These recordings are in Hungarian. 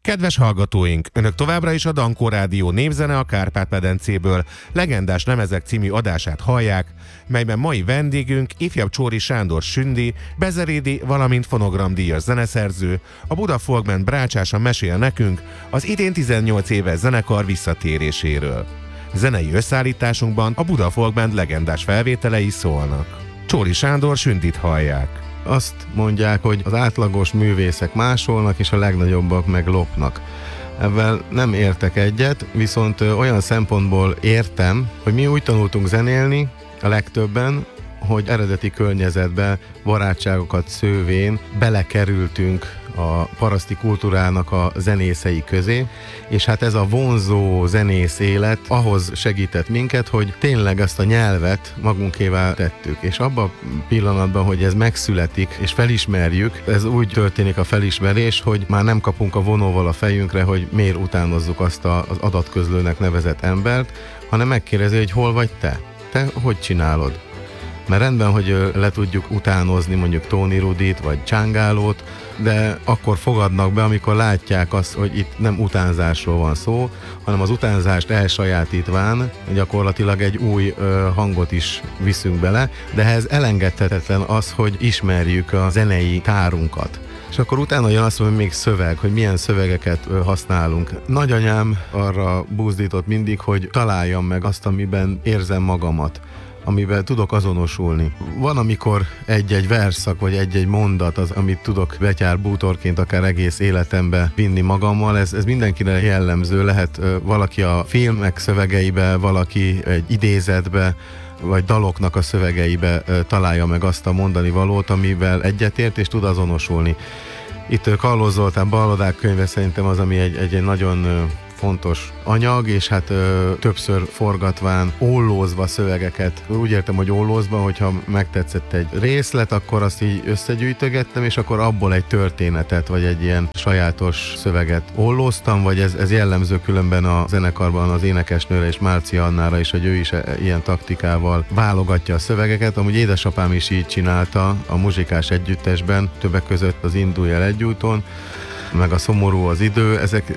Kedves hallgatóink, Önök továbbra is a Dankó Rádió Népzene a Kárpát-medencéből legendás lemezek című adását hallják, melyben mai vendégünk ifjabb Csóri Sándor Sündi, bezerédi, valamint fonogramdíjas zeneszerző, a Buda Folkband brácsása mesél nekünk az idén 18 éves zenekar visszatéréséről. Zenei összeállításunkban a Buda Folkband legendás felvételei szólnak. Csóri Sándor Sündit hallják. Azt mondják, hogy az átlagos művészek másolnak, és a legnagyobbak meg lopnak. Ebben nem értek egyet, viszont olyan szempontból értem, hogy mi úgy tanultunk zenélni, a legtöbben, hogy eredeti környezetbe, barátságokat szővén belekerültünk a paraszti kultúrának a zenészei közé, és hát ez a vonzó zenész élet ahhoz segített minket, hogy tényleg ezt a nyelvet magunkévá tettük. És abban a pillanatban, hogy ez megszületik, és felismerjük, ez úgy történik a felismerés, hogy már nem kapunk a vonóval a fejünkre, hogy miért utánozzuk azt az adatközlőnek nevezett embert, hanem megkérdezi, hogy hol vagy te? Te hogy csinálod? Mert rendben, hogy le tudjuk utánozni mondjuk Tóni Rudit vagy Csángálót, de akkor fogadnak be, amikor látják azt, hogy itt nem utánzásról van szó, hanem az utánzást elsajátítván gyakorlatilag egy új hangot is viszünk bele, de ehhez elengedhetetlen az, hogy ismerjük a zenei tárunkat. És akkor utána jön azt mondja, hogy még szöveg, hogy milyen szövegeket használunk. Nagyanyám arra buzdított mindig, hogy találjam meg azt, amiben érzem magamat, amivel tudok azonosulni. Van, amikor egy-egy verszak, vagy egy-egy mondat az, amit tudok betyár bútorként akár egész életembe vinni magammal, ez mindenkire jellemző. Lehet valaki a filmek szövegeibe, valaki egy idézetbe, vagy daloknak a szövegeibe találja meg azt a mondani valót, amivel egyetért és tud azonosulni. Itt Kallós Zoltán balladák könyve szerintem az, ami egy nagyon fontos anyag, és hát többször forgatván, ollózva szövegeket. Úgy értem, hogy ollózva, hogyha megtetszett egy részlet, akkor azt így összegyűjtögettem, és akkor abból egy történetet, vagy egy ilyen sajátos szöveget ollóztam, vagy ez jellemző különben a zenekarban az énekesnőre és Márcia Annára is, hogy ő is ilyen taktikával válogatja a szövegeket. Amúgy édesapám is így csinálta a muzsikás együttesben, többek között az Indulj el egy úton, meg a Szomorú az idő, ezek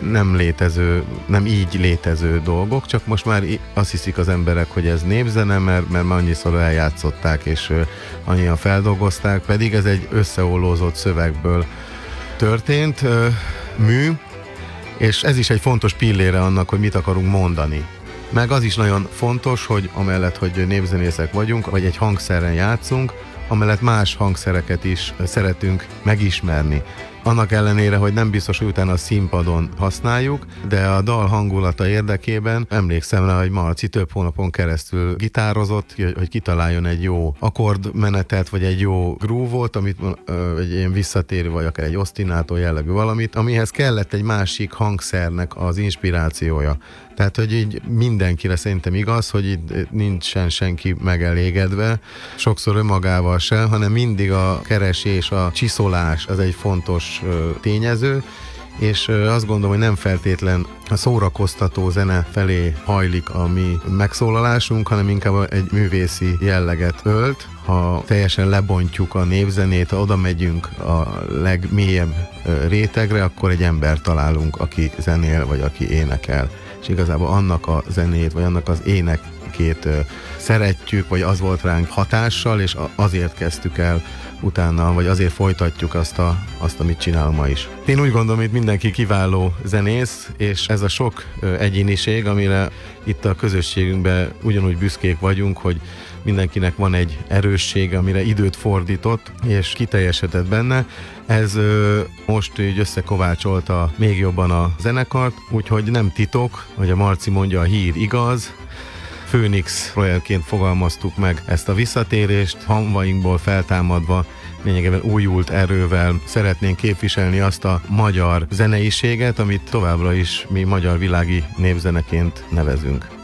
nem így létező dolgok, csak most már azt hiszik az emberek, hogy ez népzene, mert már annyiszor eljátszották, és annyian feldolgozták, pedig ez egy összeollózott szövegből történt mű, és ez is egy fontos pillére annak, hogy mit akarunk mondani. Meg az is nagyon fontos, hogy amellett, hogy népzenészek vagyunk, vagy egy hangszeren játszunk, amellett más hangszereket is szeretünk megismerni. Annak ellenére, hogy nem biztos, hogy utána a színpadon használjuk, de a dal hangulata érdekében emlékszem rá, hogy Marci több hónapon keresztül gitározott, hogy kitaláljon egy jó akkordmenetet, vagy egy jó groove-ot, amit egy ilyen visszatérő, vagy akár egy osztinátó jellegű valamit, amihez kellett egy másik hangszernek az inspirációja. Tehát, hogy így mindenkire szerintem igaz, hogy itt nincsen senki megelégedve, sokszor önmagával sem, hanem mindig a keresés, a csiszolás az egy fontos tényező, és azt gondolom, hogy nem feltétlen a szórakoztató zene felé hajlik a mi megszólalásunk, hanem inkább egy művészi jelleget ölt. Ha teljesen lebontjuk a népzenét, ha oda megyünk a legmélyebb rétegre, akkor egy ember találunk, aki zenél, vagy aki énekel. És igazából annak a zenét, vagy annak az énekét szeretjük, vagy az volt ránk hatással, és azért kezdtük el utána, vagy azért folytatjuk azt, amit csinálom ma is. Én úgy gondolom, hogy mindenki kiváló zenész, és ez a sok egyéniség, amire itt a közösségünkben ugyanúgy büszkék vagyunk, hogy mindenkinek van egy erőssége, amire időt fordított, és kiteljesedett benne. Ez most így összekovácsolta még jobban a zenekart, úgyhogy nem titok, hogy a Marci mondja, a hír igaz. Főnix projektként fogalmaztuk meg ezt a visszatérést, hamvainkból feltámadva, lényegében újult erővel szeretnénk képviselni azt a magyar zeneiséget, amit továbbra is mi magyar világi népzeneként nevezünk.